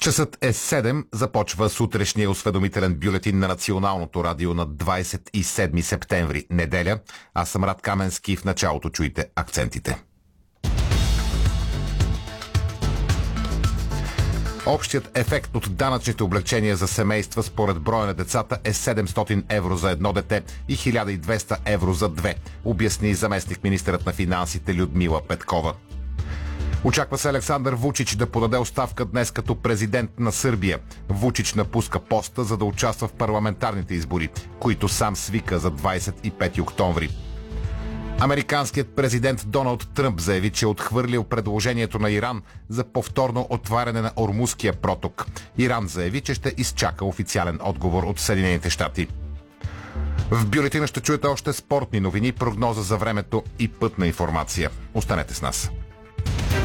Часът е 7, започва сутрешния осведомителен бюлетин на Националното радио на 27 септември, неделя. Аз съм Рад Каменски, в началото чуйте акцентите. Общият ефект от данъчните облекчения за семейства според броя на децата е 700 евро за едно дете и 1200 евро за две, обясни заместник-министърът на финансите Людмила Петкова. Очаква се Александър Вучич да подаде оставка днес като президент на Сърбия. Вучич напуска поста, за да участва в парламентарните избори, които сам свика за 25 октомври. Американският президент Доналд Тръмп заяви, че е отхвърлил предложението на Иран за повторно отваряне на Ормузския проток. Иран заяви, че ще изчака официален отговор от Съединените щати. В бюлетина ще чуете още спортни новини, прогноза за времето и пътна информация. Останете с нас.